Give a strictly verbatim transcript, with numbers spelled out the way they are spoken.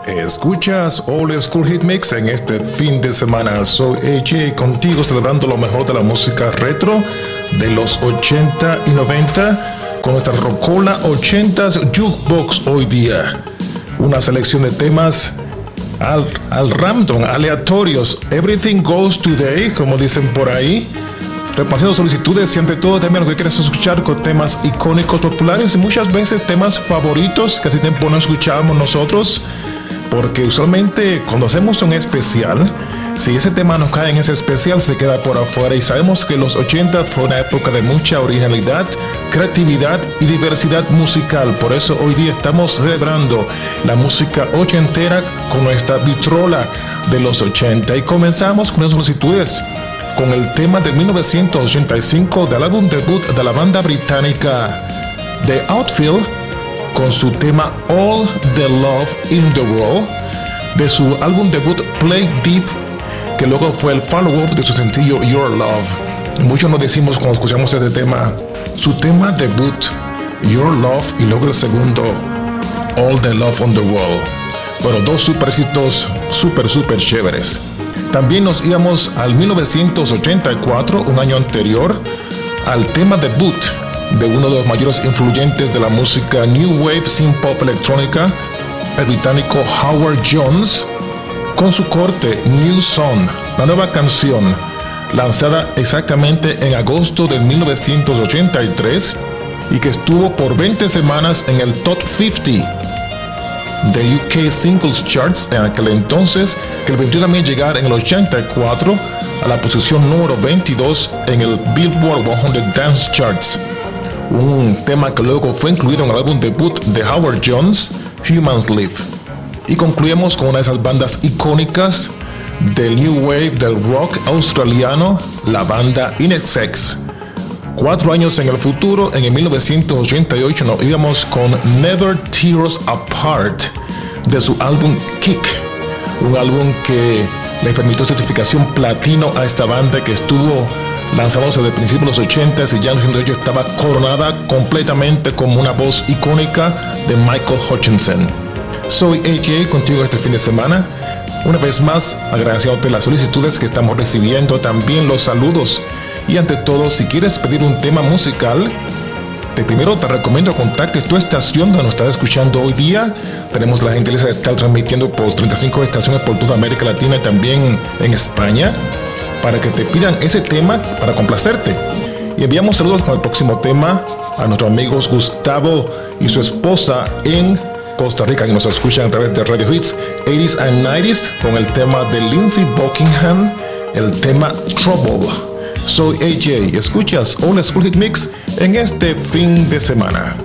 Escuchas Old School Hit Mix en este fin de semana. Soy A J contigo celebrando lo mejor de la música retro de los ochenta y noventa con nuestra Rocola ochentas Jukebox hoy día. Una selección de temas al, al random, aleatorios. Everything goes today, como dicen por ahí. Repasando solicitudes y ante todo también lo que quieres escuchar con temas icónicos populares y muchas veces temas favoritos que hace tiempo no escuchábamos nosotros. Porque usualmente cuando hacemos un especial, si ese tema no cae en ese especial, se queda por afuera. Y sabemos que los ochenta fue una época de mucha originalidad, creatividad y diversidad musical. Por eso hoy día estamos celebrando la música ochentera con nuestra vitrola de los ochenta. Y comenzamos con las solicitudes con el tema de mil novecientos ochenta y cinco del álbum debut de la banda británica The Outfield, con su tema All the Love in the World, de su álbum debut Play Deep, que luego fue el follow-up de su sencillo Your Love. Muchos nos decimos cuando escuchamos este tema, su tema debut Your Love y luego el segundo All the Love in the World. Bueno, dos super éxitos super super chéveres. También nos íbamos al mil novecientos ochenta y cuatro, un año anterior, al tema debut de uno de los mayores influyentes de la música New Wave Synth Pop electrónica, el británico Howard Jones, con su corte New Song, la nueva canción, lanzada exactamente en agosto de mil novecientos ochenta y tres y que estuvo por veinte semanas en el Top cincuenta de U K Singles Charts en aquel entonces, que le permitió también llegar en el ochenta y cuatro a la posición número veintidós en el Billboard cien Dance Charts. Un tema que luego fue incluido en el álbum debut de Howard Jones, Humans Live. Y concluimos con una de esas bandas icónicas del New Wave del rock australiano, la banda In Excess. Cuatro años en el futuro, en el mil novecientos ochenta y ocho, nos íbamos con Never Tear Us Apart de su álbum Kick, un álbum que le permitió certificación platino a esta banda que estuvo lanzándose desde principios de los ochenta y ya en los ochenta estaba coronada completamente como una voz icónica de Michael Hutchinson. Soy A J contigo este fin de semana. Una vez más, agradeciéndote las solicitudes que estamos recibiendo, también los saludos. Y ante todo, si quieres pedir un tema musical, de primero te recomiendo que contactes tu estación donde nos estás escuchando hoy día. Tenemos la gentileza de estar transmitiendo por treinta y cinco estaciones por toda América Latina y también en España, para que te pidan ese tema para complacerte. Y enviamos saludos con el próximo tema a nuestros amigos Gustavo y su esposa en Costa Rica, que nos escuchan a través de Radio Hits ochenta and noventa con el tema de Lindsey Buckingham, el tema Trouble. Soy A J, escuchas Old School Hit Mix en este fin de semana.